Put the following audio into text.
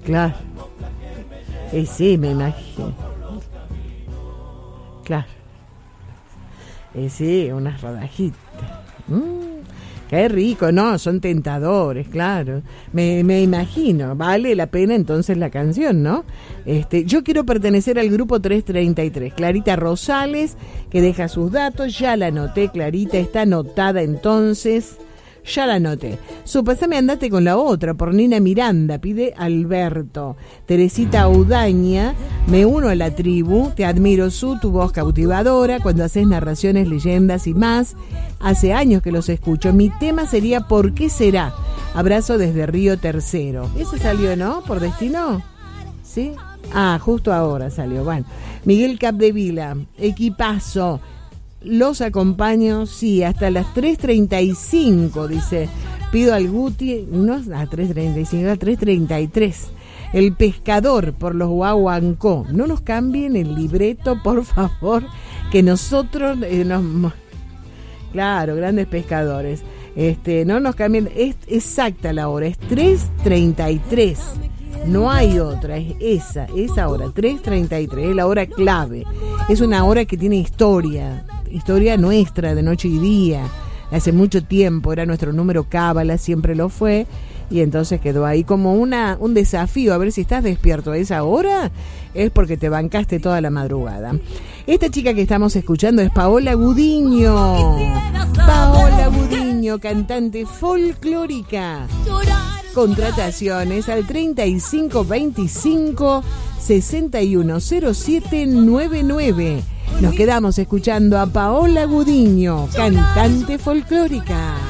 Claro. Sí, me imagino. Claro. Sí, unas rodajitas. Qué rico, no, son tentadores, claro. Me imagino, vale la pena entonces la canción, ¿no? Yo quiero pertenecer al grupo 333. Clarita Rosales, que deja sus datos, ya la anoté, Clarita, está anotada entonces. Ya la anoté. Pasame andate con la otra, por Nina Miranda, pide Alberto. Teresita Audaña, me uno a la tribu, te admiro tu voz cautivadora, cuando haces narraciones, leyendas y más. Hace años que los escucho. Mi tema sería ¿por qué será? Abrazo desde Río Tercero. Ese salió, ¿no? ¿Por destino? ¿Sí? Justo ahora salió. Bueno. Miguel Capdevila, equipazo. Los acompaño, sí, hasta las 3:35, dice. Pido al Guti, no a 3:35, a 3:33. El pescador por los Guaguancó. No nos cambien el libreto, por favor, que nosotros Claro, grandes pescadores. No nos cambien, es exacta la hora, es 3:33. No hay otra, es esa hora, 3:33, es la hora clave. Es una hora que tiene historia nuestra de noche y día. Hace mucho tiempo era nuestro número cábala, siempre lo fue, y entonces quedó ahí como un desafío, a ver si estás despierto a esa hora, es porque te bancaste toda la madrugada. Esta chica que estamos escuchando es Paola Gudiño. Paola Gudiño, cantante folclórica. Contrataciones al 3525 610799. Nos quedamos escuchando a Paola Gudiño, cantante folclórica.